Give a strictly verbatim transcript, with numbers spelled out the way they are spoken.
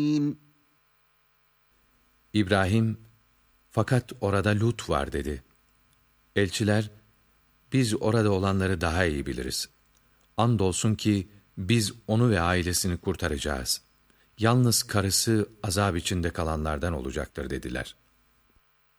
İbrahim, fakat orada Lut var dedi. Elçiler, biz orada olanları daha iyi biliriz. Andolsun ki biz onu ve ailesini kurtaracağız. Yalnız karısı azap içinde kalanlardan olacaktır dediler.